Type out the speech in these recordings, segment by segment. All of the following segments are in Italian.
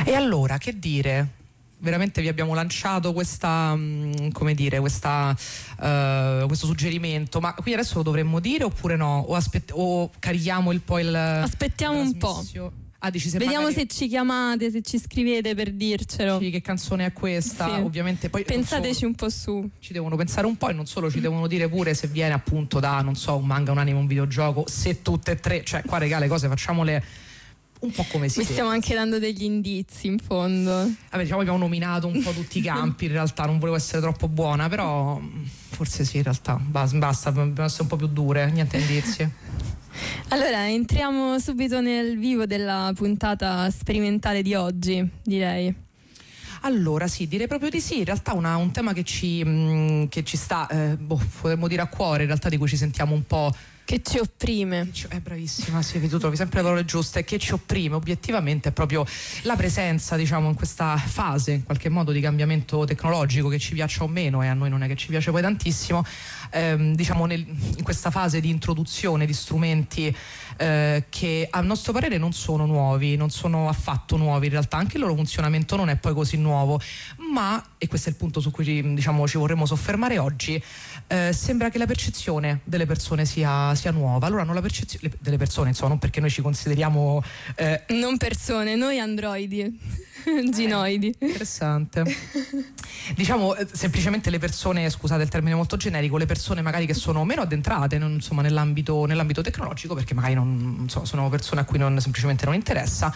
E allora, che dire? Veramente vi abbiamo lanciato questa, come dire, questo suggerimento, ma qui adesso lo dovremmo dire oppure no? O carichiamo aspettiamo un po'. Dici, vediamo se ci chiamate, se ci scrivete per dircelo. Che canzone è questa? Sì. Ovviamente poi pensateci un po' su. Ci devono pensare un po' e non solo, ci devono dire pure se viene appunto da, non so, un manga, un anime, un videogioco, se tutte e tre, cioè qua regà le cose facciamole un po' come si deve. Stiamo anche dando degli indizi in fondo. Vabbè, diciamo abbiamo nominato un po' tutti i campi, in realtà non volevo essere troppo buona, però forse sì, in realtà basta, dobbiamo essere un po' più dure, niente indizi. Allora, entriamo subito nel vivo della puntata sperimentale di oggi, direi. Allora sì, direi proprio di sì, in realtà un tema che ci sta, potremmo dire a cuore, in realtà di cui ci sentiamo un po'. Che ci opprime. Bravissima, sì, tu trovi sempre le parole giuste. Che ci opprime obiettivamente è proprio la presenza, diciamo, in questa fase in qualche modo di cambiamento tecnologico, che ci piaccia o meno, e a noi non è che ci piace poi tantissimo, diciamo in questa fase di introduzione di strumenti che a nostro parere non sono nuovi, non sono affatto nuovi in realtà, anche il loro funzionamento non è poi così nuovo, ma, e questo è il punto su cui ci vorremmo soffermare oggi, sembra che la percezione delle persone sia nuova. Allora, non la percezione delle persone, insomma, non perché noi ci consideriamo non persone, noi androidi, ginoidi. Interessante. Diciamo semplicemente le persone, scusate il termine molto generico, le persone magari che sono meno addentrate, insomma, nell'ambito tecnologico, perché magari non so, sono persone a cui semplicemente non interessa,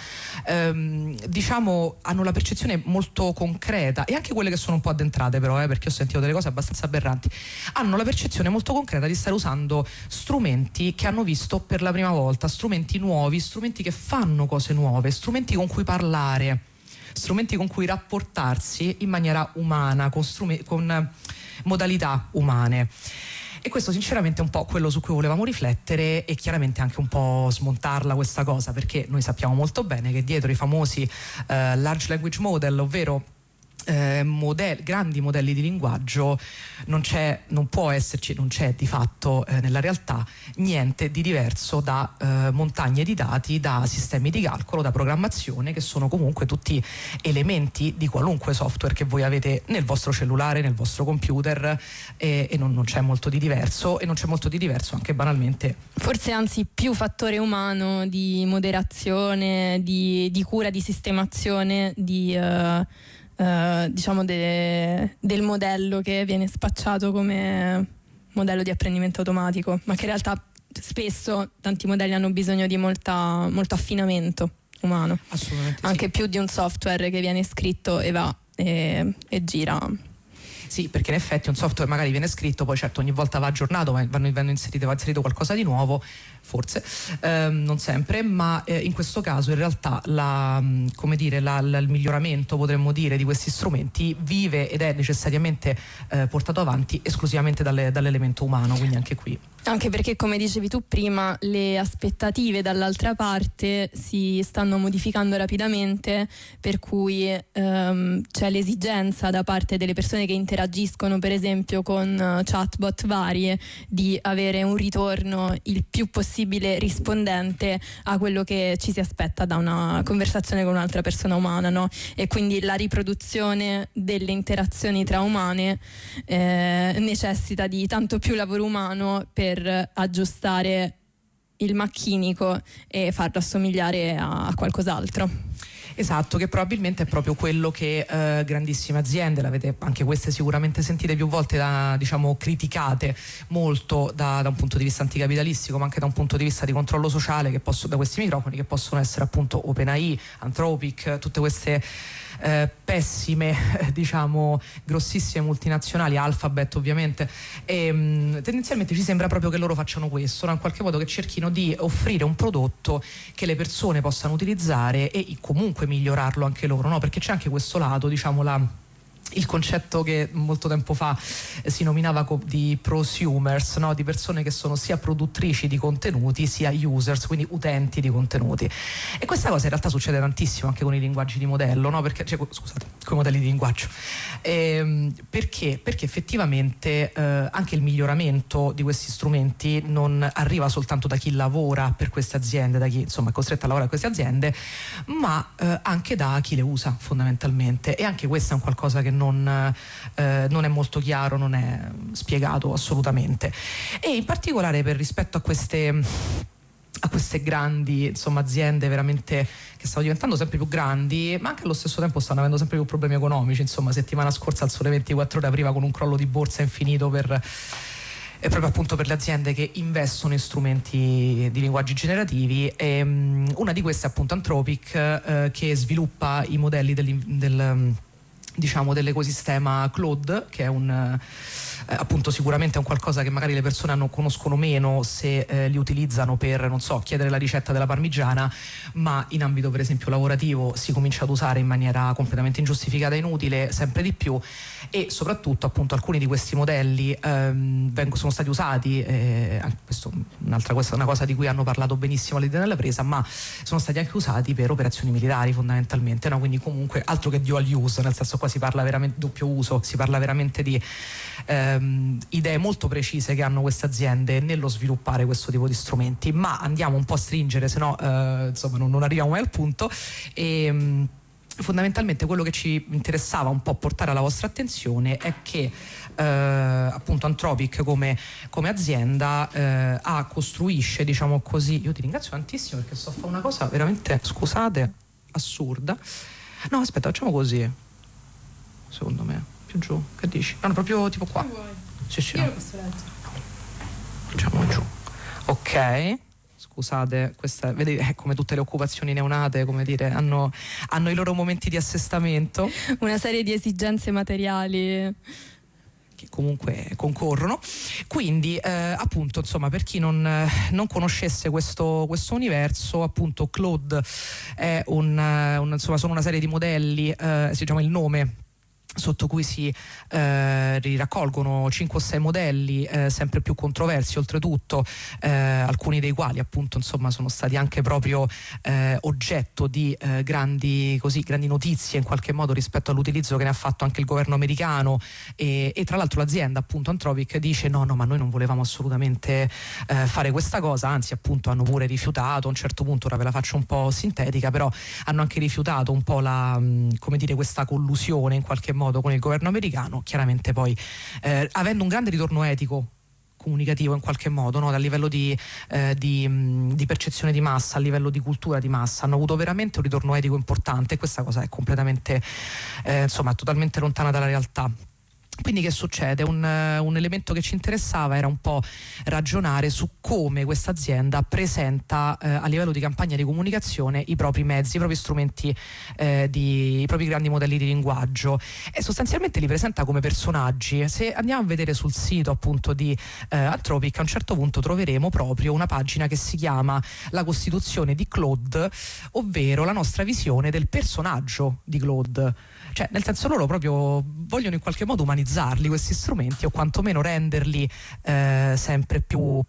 diciamo hanno la percezione molto concreta, e anche quelle che sono un po' addentrate però, perché ho sentito delle cose abbastanza aberranti, hanno la percezione molto concreta di stare usando strumenti che hanno visto per la prima volta, strumenti nuovi, strumenti che fanno cose nuove, strumenti con cui parlare, strumenti con cui rapportarsi in maniera umana, con modalità umane. E questo sinceramente è un po' quello su cui volevamo riflettere, e chiaramente anche un po' smontarla questa cosa, perché noi sappiamo molto bene che dietro i famosi large language model, ovvero grandi modelli di linguaggio, non c'è di fatto nella realtà niente di diverso da montagne di dati, da sistemi di calcolo, da programmazione, che sono comunque tutti elementi di qualunque software che voi avete nel vostro cellulare, nel vostro computer, e non c'è molto di diverso, e non c'è molto di diverso anche banalmente, forse anzi più fattore umano di moderazione, di cura, di sistemazione, diciamo del modello che viene spacciato come modello di apprendimento automatico, ma che in realtà spesso tanti modelli hanno bisogno di molto affinamento umano. Assolutamente anche sì. Più di un software che viene scritto e va e gira. Sì, perché in effetti un software magari viene scritto, poi certo ogni volta va aggiornato, va inserito qualcosa di nuovo, forse, non sempre, ma in questo caso in realtà il miglioramento, potremmo dire, di questi strumenti vive ed è necessariamente portato avanti esclusivamente dall'elemento umano, quindi anche qui. Anche perché, come dicevi tu prima, le aspettative dall'altra parte si stanno modificando rapidamente, per cui c'è l'esigenza da parte delle persone che interagiscono, per esempio con chatbot varie, di avere un ritorno il più possibile rispondente a quello che ci si aspetta da una conversazione con un'altra persona umana, no? E quindi la riproduzione delle interazioni tra umane necessita di tanto più lavoro umano per aggiustare il macchinico e farlo assomigliare a qualcos'altro. Esatto, che probabilmente è proprio quello che grandissime aziende, l'avete anche queste sicuramente sentite più volte, criticate molto da un punto di vista anticapitalistico, ma anche da un punto di vista di controllo sociale, da questi microfoni, che possono essere appunto OpenAI, Anthropic, tutte queste pessime, grossissime multinazionali, Alphabet ovviamente, e tendenzialmente ci sembra proprio che loro facciano questo, no? In qualche modo che cerchino di offrire un prodotto che le persone possano utilizzare e comunque migliorarlo anche loro, no? Perché c'è anche questo lato, il concetto che molto tempo fa si nominava di prosumers, no? Di persone che sono sia produttrici di contenuti sia users, quindi utenti di contenuti. E questa cosa in realtà succede tantissimo anche con i linguaggi di modello, no? Perché, scusate, con i modelli di linguaggio. Perché effettivamente anche il miglioramento di questi strumenti non arriva soltanto da chi lavora per queste aziende, da chi insomma è costretto a lavorare per queste aziende, ma anche da chi le usa fondamentalmente. E anche questo è un qualcosa che non è molto chiaro, non è spiegato assolutamente. E in particolare rispetto a queste grandi insomma aziende veramente che stanno diventando sempre più grandi, ma anche allo stesso tempo stanno avendo sempre più problemi economici. Insomma, settimana scorsa al Sole 24 Ore apriva con un crollo di borsa infinito proprio appunto per le aziende che investono in strumenti di linguaggi generativi. E una di queste è appunto Anthropic, che sviluppa i modelli dell'ecosistema Claude, che è appunto sicuramente è un qualcosa che magari le persone conoscono meno se li utilizzano per, non so, chiedere la ricetta della parmigiana, ma in ambito per esempio lavorativo si comincia ad usare in maniera completamente ingiustificata e inutile sempre di più. E soprattutto appunto alcuni di questi modelli sono stati usati, questo questa è una cosa di cui hanno parlato benissimo all'idea della presa, ma sono stati anche usati per operazioni militari fondamentalmente, no? Quindi comunque altro che dual use, nel senso qua si parla veramente doppio uso, si parla veramente di idee molto precise che hanno queste aziende nello sviluppare questo tipo di strumenti. Ma andiamo un po' a stringere, se no insomma non arriviamo mai al punto. E fondamentalmente quello che ci interessava un po' portare alla vostra attenzione è che appunto Anthropic come azienda costruisce, diciamo così, io ti ringrazio tantissimo perché sto a fare una cosa veramente, scusate, assurda. No, aspetta, facciamo così, secondo me più giù, che dici? No, proprio tipo qua. Sì, no. Facciamo giù, ok. Scusate, questa, vedete, come tutte le occupazioni neonate, come dire, hanno i loro momenti di assestamento. Una serie di esigenze materiali che comunque concorrono. Quindi appunto, insomma, per chi non conoscesse questo universo, appunto Claude è insomma, sono una serie di modelli, si chiama il nome sotto cui si raccolgono 5 o 6 modelli sempre più controversi, oltretutto alcuni dei quali appunto insomma sono stati anche proprio oggetto di grandi notizie in qualche modo rispetto all'utilizzo che ne ha fatto anche il governo americano, e tra l'altro l'azienda appunto Anthropic dice no ma noi non volevamo assolutamente fare questa cosa, anzi appunto hanno pure rifiutato a un certo punto. Ora ve la faccio un po' sintetica, però hanno anche rifiutato un po' come dire, questa collusione in qualche modo con il governo americano, chiaramente poi avendo un grande ritorno etico comunicativo in qualche modo, no? Dal livello di percezione di massa, a livello di cultura di massa, hanno avuto veramente un ritorno etico importante, e questa cosa è completamente insomma totalmente lontana dalla realtà. Quindi che succede? Un elemento che ci interessava era un po' ragionare su come questa azienda presenta a livello di campagna di comunicazione i propri mezzi, i propri strumenti, i propri grandi modelli di linguaggio, e sostanzialmente li presenta come personaggi. Se andiamo a vedere sul sito appunto di Anthropic, a un certo punto troveremo proprio una pagina che si chiama La Costituzione di Claude, ovvero la nostra visione del personaggio di Claude. Cioè, nel senso, loro proprio vogliono in qualche modo umanizzarli questi strumenti, o quantomeno renderli sempre più